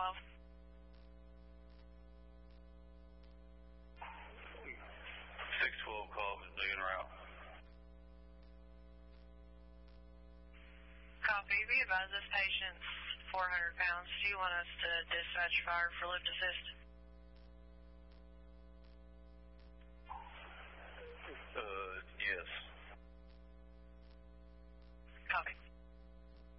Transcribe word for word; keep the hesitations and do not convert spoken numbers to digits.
twelve. six twelve call is being route. Copy. Be advised this patient's four hundred pounds. Do you want us to dispatch fire for lift assist?